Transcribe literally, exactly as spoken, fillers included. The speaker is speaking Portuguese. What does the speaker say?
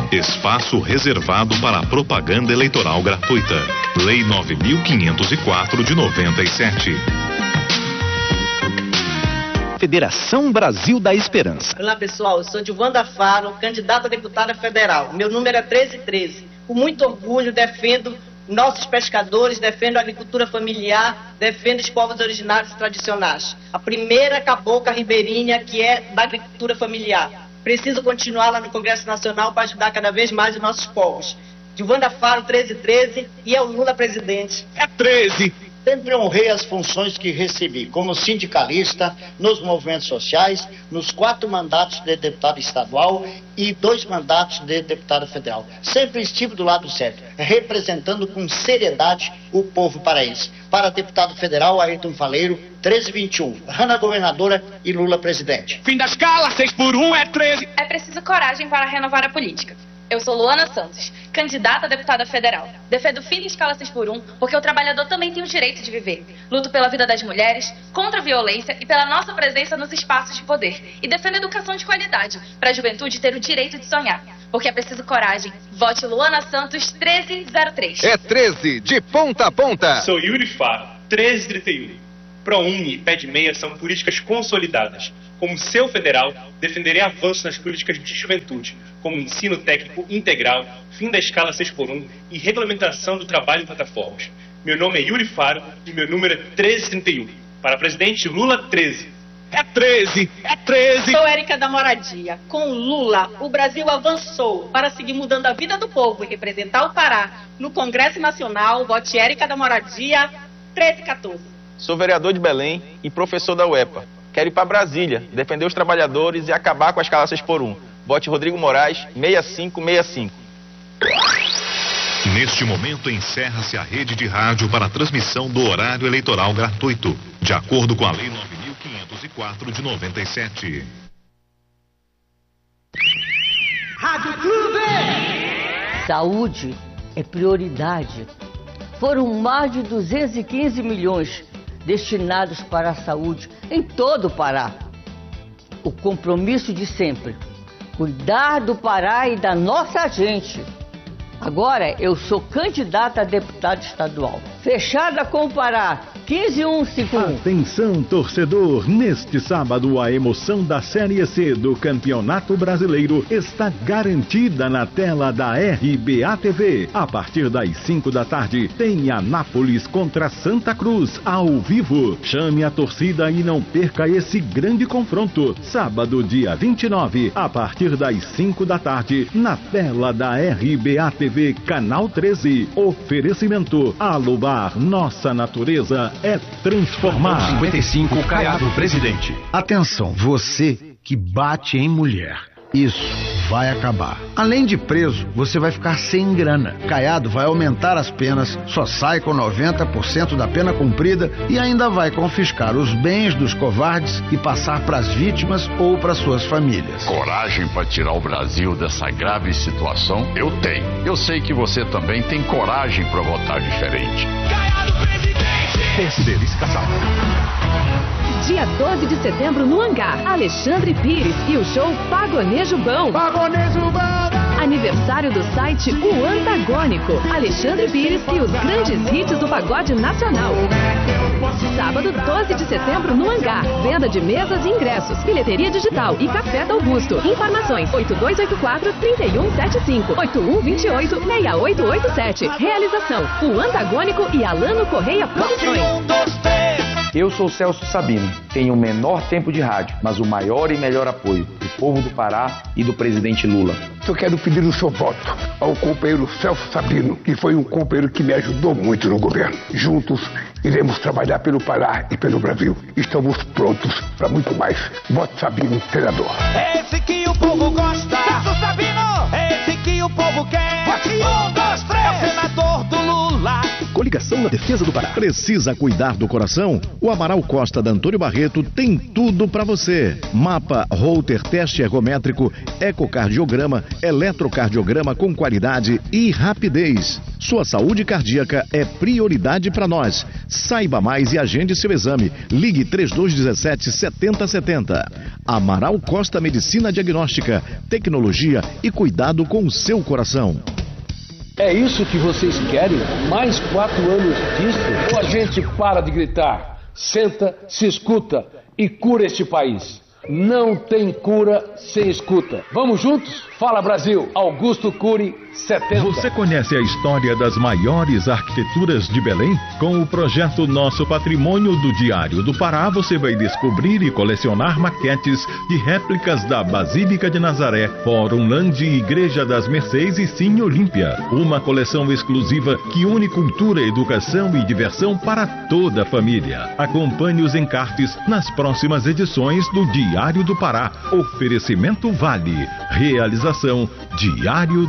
Espaço reservado para a propaganda eleitoral gratuita. Lei nove mil quinhentos e quatro de noventa e sete. Federação Brasil da Esperança. Olá pessoal, eu sou Dilvanda Faro, candidata a deputada federal. Meu número é treze treze. Com muito orgulho defendo nossos pescadores, defendo a agricultura familiar, defendo os povos originários tradicionais. A primeira cabocla ribeirinha que é da agricultura familiar. Preciso continuar lá no Congresso Nacional para ajudar cada vez mais os nossos povos. Dilvanda Faro, treze treze, e é o Lula presidente. É treze! Sempre honrei as funções que recebi, como sindicalista, nos movimentos sociais, nos quatro mandatos de deputado estadual e dois mandatos de deputado federal. Sempre estive do lado certo, representando com seriedade o povo paraense. Para deputado federal, Ayrton Faleiro, treze vinte e um. Hanna governadora e Lula presidente. Fim da escala, seis por um é treze. É preciso coragem para renovar a política. Eu sou Luana Santos, candidata a deputada federal. Defendo o fim da escala seis por um, porque o trabalhador também tem o direito de viver. Luto pela vida das mulheres, contra a violência e pela nossa presença nos espaços de poder. E defendo a educação de qualidade, para a juventude ter o direito de sonhar. Porque é preciso coragem. Vote Luana Santos, treze zero três. É treze, de ponta a ponta. Sou Yuri Faro, treze trinta e um. ProUni e Pé de Meia são políticas consolidadas. Como seu federal, defenderei avanços nas políticas de juventude, como ensino técnico integral, fim da escala seis por um e regulamentação do trabalho em plataformas. Meu nome é Yuri Faro e meu número é treze trinta e um. Para presidente, Lula, treze. É treze! É treze! Sou Érica da Moradia. Com Lula, o Brasil avançou para seguir mudando a vida do povo e representar o Pará no Congresso Nacional. Vote Érica da Moradia, treze quatorze. Sou vereador de Belém e professor da U E P A. Quero ir para Brasília, defender os trabalhadores e acabar com a escala seis por um. Vote Rodrigo Moraes, seis cinco seis cinco. Neste momento encerra-se a rede de rádio para a transmissão do horário eleitoral gratuito, de acordo com a Lei nove mil quinhentos e quatro de noventa e sete. Rádio Clube! Saúde é prioridade. Foram mais de duzentos e quinze milhões destinados para a saúde em todo o Pará. O compromisso de sempre, cuidar do Pará e da nossa gente. Agora eu sou candidata a deputada estadual, fechada com o Pará, quinze mil cento e cinquenta e um. Atenção, torcedor! Neste sábado, a emoção da Série C do Campeonato Brasileiro está garantida na tela da R B A T V. A partir das cinco da tarde, tem Anápolis contra Santa Cruz, ao vivo. Chame a torcida e não perca esse grande confronto. Sábado, dia vinte e nove, a partir das cinco da tarde, na tela da R B A T V, Canal treze. Oferecimento Alubar, nossa natureza é transformar. cinquenta e cinco, Caiado, presidente. Atenção, você que bate em mulher. Isso vai acabar. Além de preso, você vai ficar sem grana. Caiado vai aumentar as penas, só sai com noventa por cento da pena cumprida e ainda vai confiscar os bens dos covardes e passar para as vítimas ou para suas famílias. Coragem para tirar o Brasil dessa grave situação? Eu tenho. Eu sei que você também tem coragem para votar diferente. Caiado, presidente! Perceber-se casado. Dia doze de setembro no Hangar, Alexandre Pires e o show Pagonejo Bom. Pagonejo Bom! Aniversário do site O Antagônico, Alexandre Pires e os grandes hits do pagode nacional. Sábado, doze de setembro no Hangar, venda de mesas e ingressos, bilheteria digital e café da Augusto. Informações oito dois oito quatro, três um sete cinco, oito um dois oito, seis oito oito sete. Realização, O Antagônico e Alano Correia Produções. Eu sou Celso Sabino, tenho o menor tempo de rádio, mas o maior e melhor apoio do povo do Pará e do presidente Lula. Eu quero pedir o seu voto ao companheiro Celso Sabino, que foi um companheiro que me ajudou muito no governo. Juntos, iremos trabalhar pelo Pará e pelo Brasil. Estamos prontos para muito mais. Vote Sabino, senador. Esse que o povo gosta. Celso Sabino. Esse que o povo quer. Vote um, dois, três. É o senador do Lula. obrigação na defesa do Pará. Precisa cuidar do coração? O Amaral Costa da Antônio Barreto tem tudo para você. Mapa, Holter, teste ergométrico, ecocardiograma, eletrocardiograma com qualidade e rapidez. Sua saúde cardíaca é prioridade para nós. Saiba mais e agende seu exame. Ligue três dois um sete, sete zero sete zero. Amaral Costa Medicina Diagnóstica, tecnologia e cuidado com o seu coração. É isso que vocês querem? Mais quatro anos disso? Ou a gente para de gritar, senta, se escuta e cura este país? Não tem cura sem escuta. Vamos juntos? Fala Brasil, Augusto Cury, setenta. Você conhece a história das maiores arquiteturas de Belém? Com o projeto Nosso Patrimônio do Diário do Pará, você vai descobrir e colecionar maquetes de réplicas da Basílica de Nazaré, Fórum Land e Igreja das Mercês e Cine Olímpia. Uma coleção exclusiva que une cultura, educação e diversão para toda a família. Acompanhe os encartes nas próximas edições do Diário do Pará. Oferecimento Vale. Realização Diário